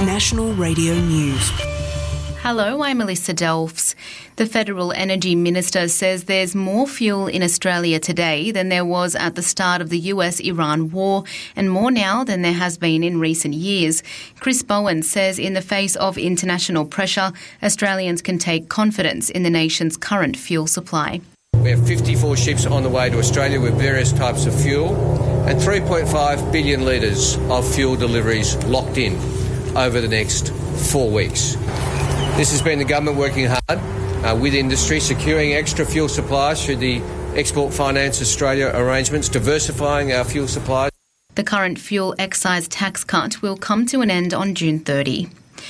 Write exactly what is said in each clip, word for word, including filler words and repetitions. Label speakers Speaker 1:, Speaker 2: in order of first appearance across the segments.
Speaker 1: National Radio News.
Speaker 2: Hello, I'm Melissa Delfs. The Federal Energy Minister says there's more fuel in Australia today than there was at the start of the U S-Iran war, and more now than there has been in recent years. Chris Bowen says in the face of international pressure, Australians can take confidence in the nation's current fuel supply.
Speaker 3: We have fifty-four ships on the way to Australia with various types of fuel and three point five billion litres of fuel deliveries locked in over the next four weeks. This has been the government working hard uh, with industry, securing extra fuel supplies through the Export Finance Australia arrangements, diversifying our fuel supplies.
Speaker 2: The current fuel excise tax cut will come to an end on June thirtieth.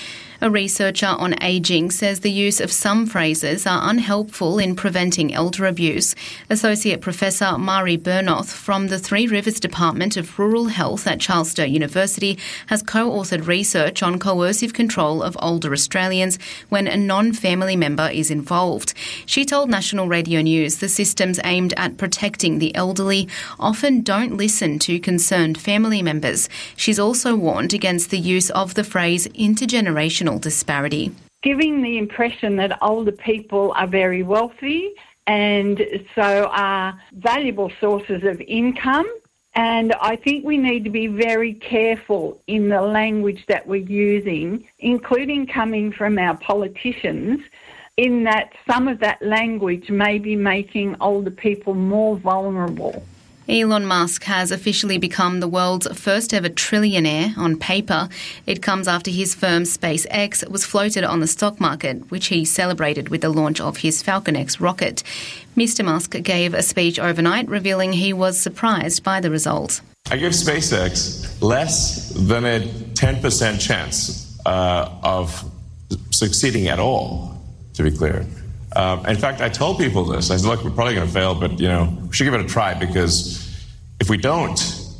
Speaker 2: A researcher on ageing says the use of some phrases are unhelpful in preventing elder abuse. Associate Professor Mari Bernoth from the Three Rivers Department of Rural Health at Charles Sturt University has co-authored research on coercive control of older Australians when a non-family member is involved. She told National Radio News the systems aimed at protecting the elderly often don't listen to concerned family members. She's also warned against the use of the phrase intergenerational disparity.
Speaker 4: Giving the impression that older people are very wealthy and so are valuable sources of income. And I think we need to be very careful in the language that we're using, including coming from our politicians, in that some of that language may be making older people more vulnerable.
Speaker 2: Elon Musk has officially become the world's first ever trillionaire on paper. It comes after his firm SpaceX was floated on the stock market, which he celebrated with the launch of his Falcon X rocket. Mister Musk gave a speech overnight revealing he was surprised by the result.
Speaker 5: I give SpaceX less than a ten percent chance uh, of succeeding at all, to be clear. Um, in fact, I told people this. I said, look, we're probably going to fail, but, you know, we should give it a try, because if we don't,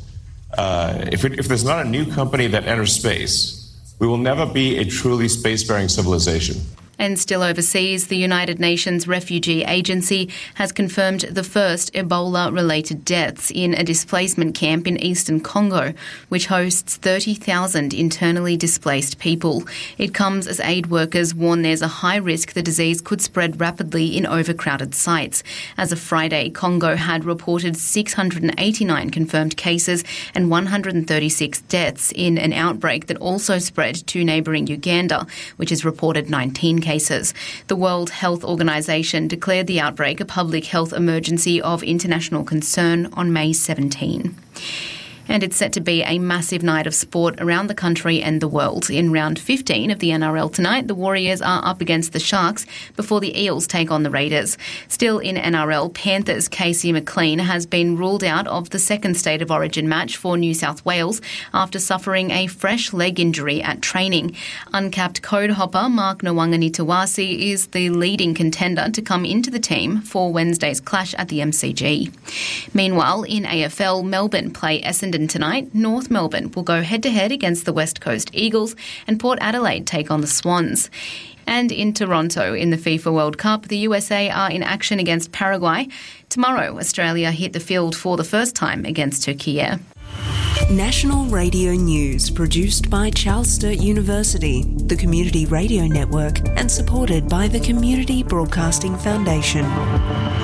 Speaker 5: uh, if, it, if there's not a new company that enters space, we will never be a truly spacefaring civilization.
Speaker 2: And still overseas, the United Nations Refugee Agency has confirmed the first Ebola-related deaths in a displacement camp in eastern Congo, which hosts thirty thousand internally displaced people. It comes as aid workers warn there's a high risk the disease could spread rapidly in overcrowded sites. As of Friday, Congo had reported six hundred eighty-nine confirmed cases and one hundred thirty-six deaths in an outbreak that also spread to neighbouring Uganda, which has reported nineteen cases. The World Health Organization declared the outbreak a public health emergency of international concern on May seventeenth. And it's set to be a massive night of sport around the country and the world. In round fifteen of the N R L tonight, the Warriors are up against the Sharks before the Eels take on the Raiders. Still in N R L, Panthers' Casey McLean has been ruled out of the second State of Origin match for New South Wales after suffering a fresh leg injury at training. Uncapped code hopper Mark Nwanganitawasi is the leading contender to come into the team for Wednesday's clash at the M C G. Meanwhile, in A F L, Melbourne play Essendon tonight. North Melbourne will go head-to-head against the West Coast Eagles, and Port Adelaide take on the Swans. And in Toronto, in the FIFA World Cup, the U S A are in action against Paraguay. Tomorrow, Australia hit the field for the first time against Turkey.
Speaker 1: National Radio News, produced by Charles Sturt University, the Community Radio Network, and supported by the Community Broadcasting Foundation.